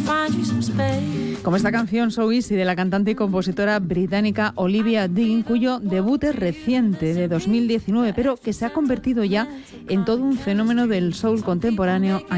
Como esta canción So Easy de la cantante y compositora británica Olivia Dean, cuyo debut es reciente, de 2019, pero que se ha convertido ya en todo un fenómeno del soul contemporáneo